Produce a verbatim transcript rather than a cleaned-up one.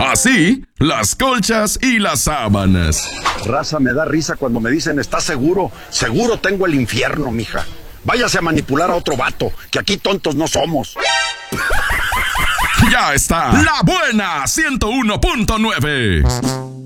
Así, las colchas y las sábanas. Raza, me da risa cuando me dicen, ¿estás seguro? Seguro tengo el infierno, mija. Váyase a manipular a otro vato, que aquí tontos no somos. Ya está, La Buena ciento uno punto nueve.